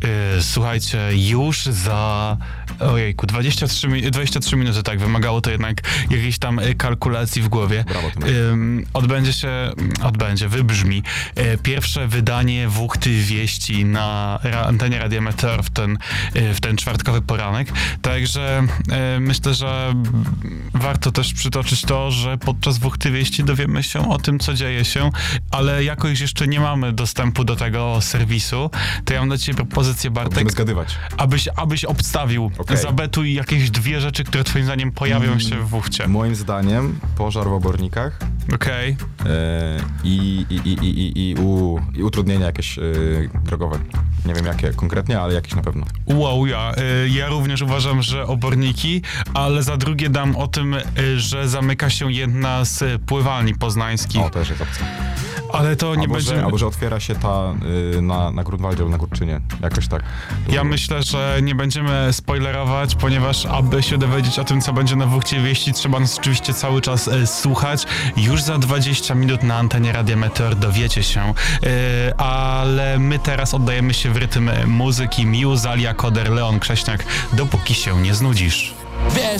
Słuchajcie, już za 23 minuty, tak, wymagało to jednak jakiejś tam kalkulacji w głowie. Brawo, wybrzmi pierwsze wydanie Wuchty Wieści na antenie Radia Meteor w ten czwartkowy poranek. Także myślę, że warto też przytoczyć to, że podczas Wuchty Wieści dowiemy się o tym, co dzieje się, ale jako już jeszcze nie mamy dostępu do tego serwisu, to ja mam dla ciebie propozycję, Bartek. Będziemy zgadywać. Abyś obstawił, Okay. zabetuj jakieś dwie rzeczy, które twoim zdaniem pojawią się w Wuchcie. Moim zdaniem pożar w obornikach. Okej. I utrudnienia jakieś drogowe. Nie wiem jakie konkretnie, ale jakieś na pewno. Wow, ja również uważam, że oborniki, ale za drugie dam o tym, że zamyka się jedna z pływalni poznańskich. O, też jest opcja. Ale to nie będzie... Albo że otwiera się ta na Grunwaldzie albo na Górczynie. Jakoś tak. Ja myślę, że nie będziemy spoilerować, ponieważ aby się dowiedzieć o tym, co będzie na Wuchcie Wieści, trzeba nas oczywiście cały czas słuchać. Już za 20 minut na antenie Radia Meteor dowiecie się. Ale my teraz oddajemy się w rytm muzyki. Miu, Zalia, Koder, Leon Krześniak. Dopóki się nie znudzisz. Wiesz,